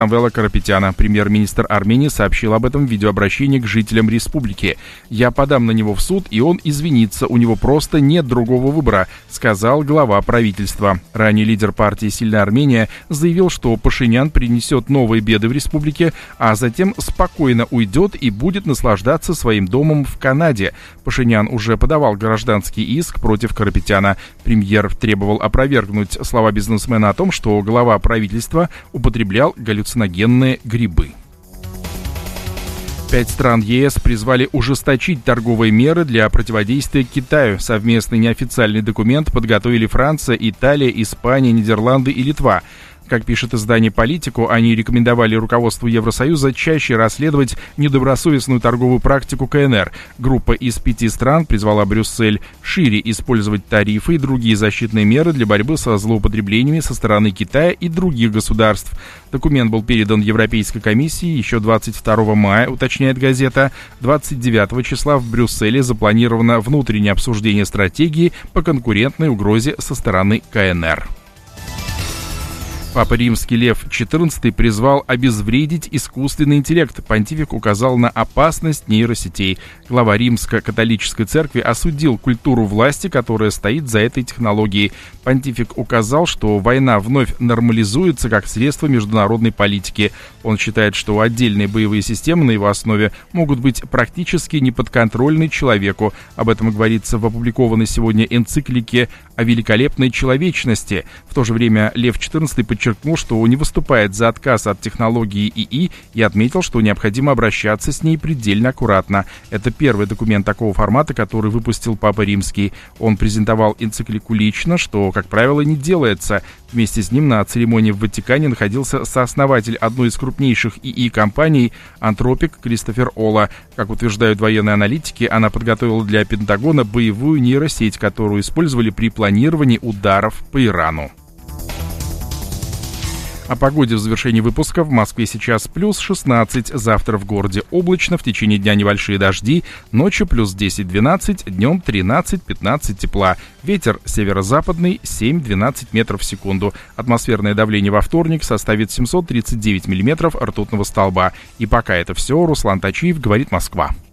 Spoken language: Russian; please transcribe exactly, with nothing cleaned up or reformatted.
Самвела Карапетяна. Премьер-министр Армении сообщил об этом в видеообращении к жителям республики. «Я подам на него в суд, и он извинится. У него просто нет другого выбора», — сказал глава правительства. Ранее лидер партии «Сильная Армения» заявил, что Пашинян принесет новые беды в республике, а затем спокойно уйдет и будет наслаждаться своим домом в Канаде. Пашинян уже подавал гражданский иск против Карапетяна. Премьер требовал опровергнуть слова бизнесмена о том, что глава правительства употреблял галлюциногенные грибы. Пять стран ЕС призвали ужесточить торговые меры для противодействия Китаю. Совместный неофициальный документ подготовили Франция, Италия, Испания, Нидерланды и Литва. Как пишет издание «Политику», они рекомендовали руководству Евросоюза чаще расследовать недобросовестную торговую практику КНР. Группа из пяти стран призвала Брюссель шире использовать тарифы и другие защитные меры для борьбы со злоупотреблениями со стороны Китая и других государств. Документ был передан Европейской комиссии еще двадцать второго мая, уточняет газета. двадцать девятого числа в Брюсселе запланировано внутреннее обсуждение стратегии по конкурентной угрозе со стороны КНР. Папа Римский Лев четырнадцатый призвал обезвредить искусственный интеллект. Понтифик указал на опасность нейросетей. Глава Римско-католической церкви осудил культуру власти, которая стоит за этой технологией. Понтифик указал, что война вновь нормализуется как средство международной политики. Он считает, что отдельные боевые системы на его основе могут быть практически неподконтрольны человеку. Об этом говорится в опубликованной сегодня энциклике о великолепной человечности. В то же время Лев четырнадцатый подчеркнул, что не выступает за отказ от технологии ИИ и отметил, что необходимо обращаться с ней предельно аккуратно. Это первый документ такого формата, который выпустил Папа Римский. Он презентовал энциклику лично, что, как правило, не делается. Вместе с ним на церемонии в Ватикане находился сооснователь одной из крупнейших ИИ-компаний Anthropic Кристофер Ола. Как утверждают военные аналитики, она подготовила для Пентагона боевую нейросеть, которую использовали при планировании ударов по Ирану. О погоде в завершении выпуска. В Москве сейчас плюс шестнадцать, завтра в городе облачно, в течение дня небольшие дожди, ночью плюс десять-двенадцать, днем тринадцать-пятнадцать тепла. Ветер северо-западный семь-двенадцать метров в секунду. Атмосферное давление во вторник составит семьсот тридцать девять миллиметров ртутного столба. И пока это все, Руслан Тачиев, говорит Москва.